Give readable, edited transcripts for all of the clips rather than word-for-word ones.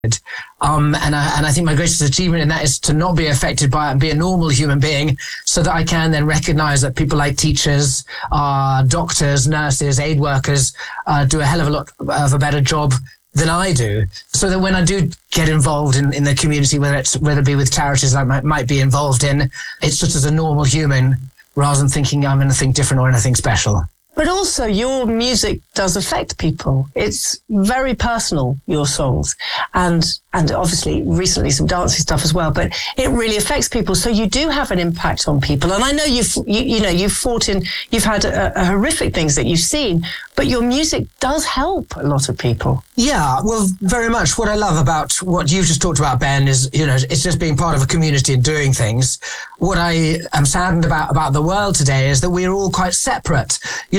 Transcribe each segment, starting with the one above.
And I think my greatest achievement in that is to not be affected by it and be a normal human being, so that I can then recognize that people like teachers, doctors, nurses, aid workers do a hell of a lot of a better job than I do. So that when I do get involved in the community, whether it be with charities I might be involved in, it's just as a normal human rather than thinking I'm anything different or anything special. But also, your music does affect people. It's very personal, your songs, and obviously recently some dancing stuff as well. But it really affects people. So you do have an impact on people. And I know you've had horrific things that you've seen, but your music does help a lot of people. Yeah, well, very much. What I love about what you've just talked about, Ben, is, it's just being part of a community and doing things. What I am saddened about the world today is that we're all quite separate.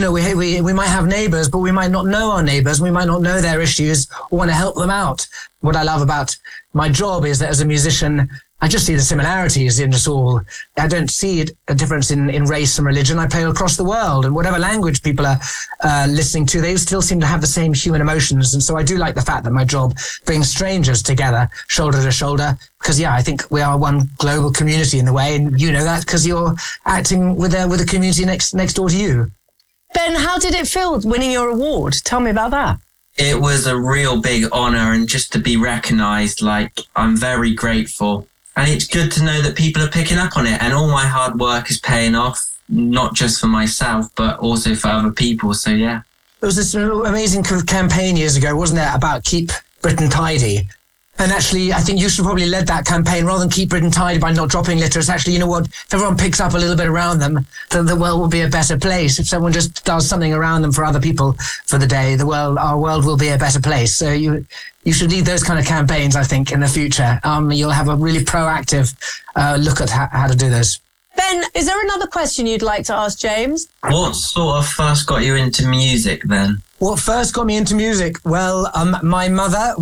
We might have neighbours, but we might not know our neighbours. We might not know their issues or want to help them out. What I love about my job is that as a musician, I just see the similarities in us all. I don't see a difference in race and religion. I play across the world, and whatever language people are listening to, they still seem to have the same human emotions. And so I do like the fact that my job brings strangers together, shoulder to shoulder, because, I think we are one global community in the way, and you know that because you're acting with a community next door to you. Ben, how did it feel winning your award? Tell me about that. It was a real big honour, and just to be recognised, I'm very grateful. And it's good to know that people are picking up on it, and all my hard work is paying off, not just for myself, but also for other people. So, yeah. There was this amazing campaign years ago, wasn't there, about Keep Britain Tidy. And actually, I think you should probably lead that campaign rather than keep Britain tidy by not dropping litter. It's actually, if everyone picks up a little bit around them, then the world will be a better place. If someone just does something around them for other people for the day, our world will be a better place. So you should lead those kind of campaigns, I think, in the future. You'll have a really proactive look at how to do those. Ben, is there another question you'd like to ask James? What sort of first got you into music then? What first got me into music? Well, my mother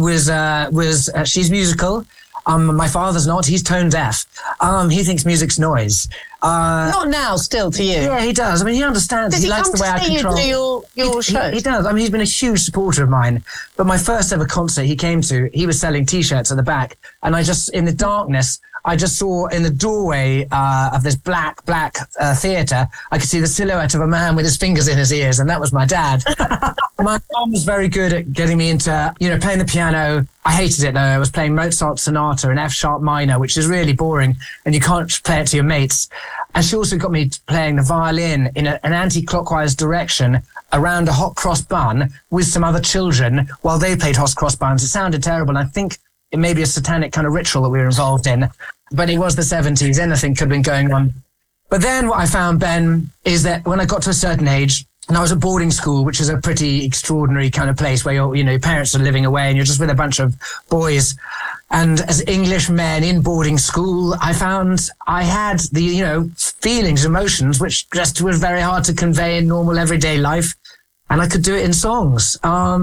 she's musical. My father's not. He's tone deaf. He thinks music's noise. Not now, still, to you. Yeah, he does. I mean, he understands. Does he likes come the way I control. To your show? He does. I mean, he's been a huge supporter of mine. But my first ever concert he came to, he was selling T-shirts at the back. And in the darkness, I just saw in the doorway of this black theatre, I could see the silhouette of a man with his fingers in his ears, and that was my dad. My mom was very good at getting me into, playing the piano. I hated it though. I was playing Mozart Sonata in F sharp minor, which is really boring, and you can't play it to your mates. And she also got me playing the violin in an anti-clockwise direction around a hot cross bun with some other children while they played hot cross buns. It sounded terrible. And I think it may be a satanic kind of ritual that we were involved in, but it was the 70s. Anything could have been going on. But then what I found, Ben, is that when I got to a certain age, and I was at boarding school, which is a pretty extraordinary kind of place where your parents are living away and you're just with a bunch of boys. And as English men in boarding school, I found I had the, feelings, emotions, which just was very hard to convey in normal everyday life. And I could do it in songs. And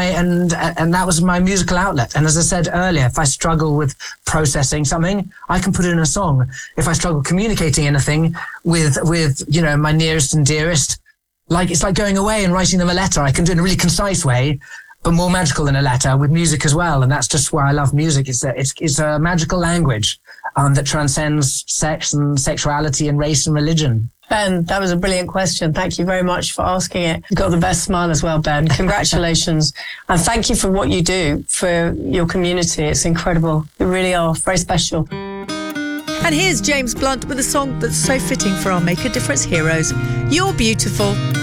that was my musical outlet. And as I said earlier, if I struggle with processing something, I can put it in a song. If I struggle communicating anything with my nearest and dearest, it's like going away and writing them a letter. I can do it in a really concise way, but more magical than a letter with music as well. And that's just why I love music. It's a magical language that transcends sex and sexuality and race and religion. Ben, that was a brilliant question. Thank you very much for asking it. You've got the best smile as well, Ben. Congratulations. And thank you for what you do for your community. It's incredible. You really are very special. And here's James Blunt with a song that's so fitting for our Make a Difference heroes, You're Beautiful.